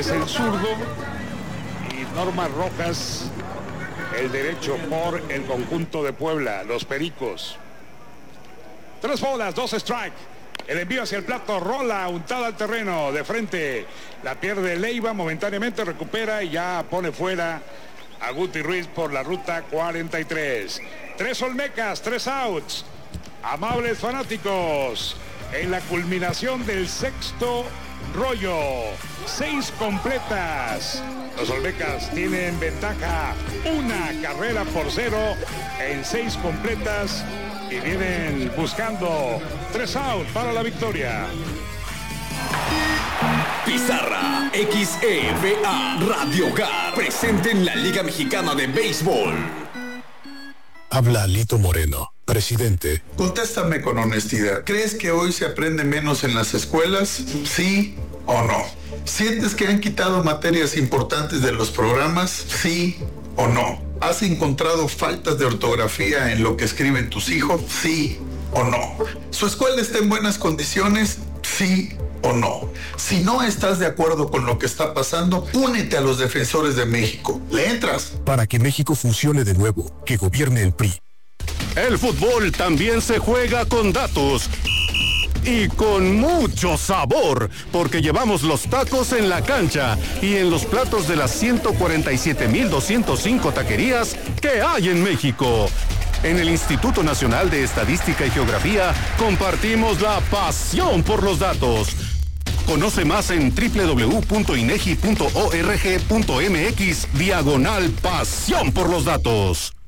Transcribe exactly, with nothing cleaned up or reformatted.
es el zurdo y Norma Rojas el derecho por el conjunto de Puebla, los Pericos. Tres bolas, dos strike. El envío hacia el plato, rola, untada al terreno, de frente. La pierde Leiva, momentáneamente recupera y ya pone fuera a Guti Ruiz por la ruta cuarenta y tres. Tres Olmecas, tres outs. Amables fanáticos, en la culminación del sexto rollo, seis completas. Los Olmecas tienen ventaja, una carrera por cero en seis completas y vienen buscando tres outs para la victoria. Pizarra X E V A Radio Hogar, presente en la Liga Mexicana de Béisbol. Habla Lito Moreno, presidente. Contéstame con honestidad. ¿Crees que hoy se aprende menos en las escuelas? ¿Sí o no? ¿Sientes que han quitado materias importantes de los programas? ¿Sí o no? ¿Has encontrado faltas de ortografía en lo que escriben tus hijos? ¿Sí o no? ¿Su escuela está en buenas condiciones? ¿Sí o no? Si no estás de acuerdo con lo que está pasando, únete a los defensores de México. ¿Le entras? Para que México funcione de nuevo, que gobierne el P R I. El fútbol también se juega con datos y con mucho sabor, porque llevamos los tacos en la cancha y en los platos de las ciento cuarenta y siete mil doscientas cinco taquerías que hay en México. En el Instituto Nacional de Estadística y Geografía compartimos la pasión por los datos. Conoce más en doble u doble u doble u punto inegi punto org punto mx diagonal pasión por los datos.